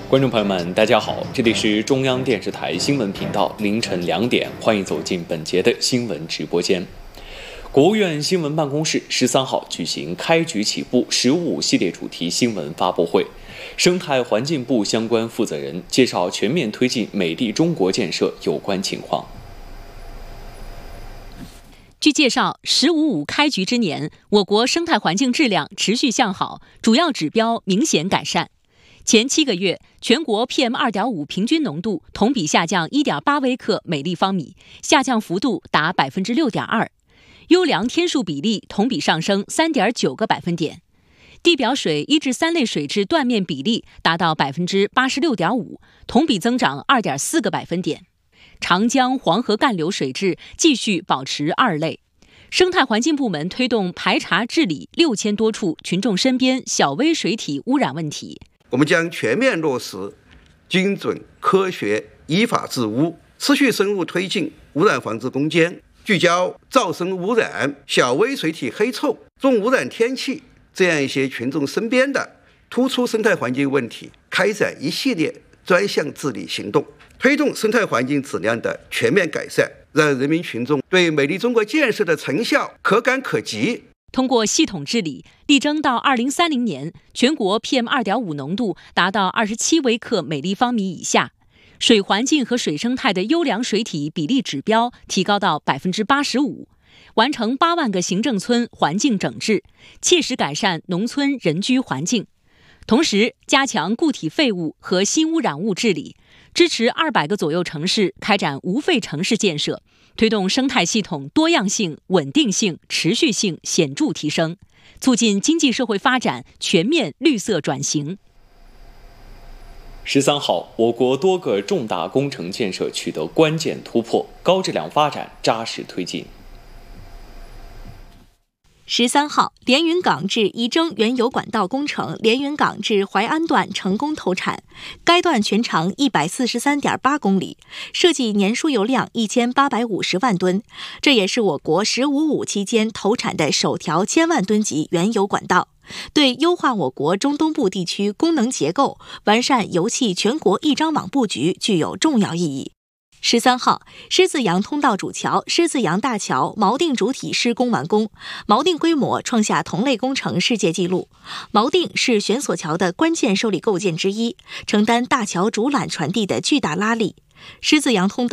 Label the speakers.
Speaker 1: 观众朋友们，大家好，这里是中央电视台新闻频道，凌晨2点，欢迎走进本节的新闻直播间。国务院新闻办公室13号举行开局起步“15+5”系列主题新闻发布会，生态环境部相关负责人介绍全面推进美丽中国建设有关情况。
Speaker 2: 据介绍，“15+5”开局之年，我国生态环境质量持续向好，主要指标明显改善。前7个月，全国 PM2.5 平均浓度同比下降 1.8 微克每立方米，下降幅度达 6.2%， 优良天数比例同比上升 3.9个百分点，地表水1至3类水质断面比例达到 86.5%， 同比增长 2.4个百分点。长江、黄河干流水质继续保持2类。生态环境部门推动排查治理6000多处群众身边小微水体污染问题。
Speaker 3: 我们将全面落实精准、科学、依法治污，持续深入推进污染防治攻坚，聚焦噪声污染、小微水体黑臭、重污染天气这样一些群众身边的突出生态环境问题，开展一系列专项治理行动，推动生态环境质量的全面改善，让人民群众对美丽中国建设的成效可感可及。
Speaker 2: 通过系统治理，力争到2030年，全国 PM2.5 浓度达到27微克每立方米以下，水环境和水生态的优良水体比例指标提高到 85%， 完成8万个行政村环境整治，切实改善农村人居环境。同时，加强固体废物和新污染物治理，支持200个左右城市开展无废城市建设，推动生态系统多样性、稳定性、持续性显著提升，促进经济社会发展全面绿色转型。
Speaker 1: 13号，我国多个重大工程建设取得关键突破，高质量发展扎实推进。
Speaker 4: 13号，连云港至仪征原油管道工程连云港至淮安段成功投产，该段全长143.8公里，设计年输油量1850万吨，这也是我国“15+5”期间投产的首条1000万吨级原油管道，对优化我国中东部地区功能结构、完善油气全国一张网布局具有重要意义。13号，狮子洋通道主桥、狮子洋大桥锚定主体施工完工，锚定规模创下同类工程世界纪录。锚定是悬索桥的关键受力构件之一，承担大桥主缆传递的巨大拉力。狮子洋通道